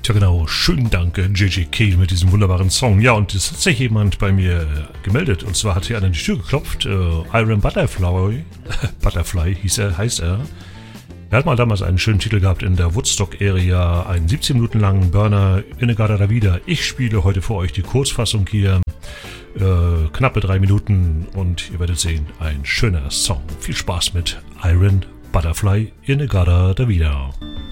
Ja genau, schönen Dank JJK mit diesem wunderbaren Song. Ja, und es hat sich jemand bei mir gemeldet. Und zwar hat hier einer an die Tür geklopft. Iron Butterfly, Butterfly heißt er. Er hat mal damals einen schönen Titel gehabt in der Woodstock-Area. Einen 17 Minuten langen Burner, Inegada da wieder. Ich spiele heute für euch die Kurzfassung hier. Knappe 3 Minuten und ihr werdet sehen, ein schöner Song. Viel Spaß mit Iron Butterfly, Inegada da wieder.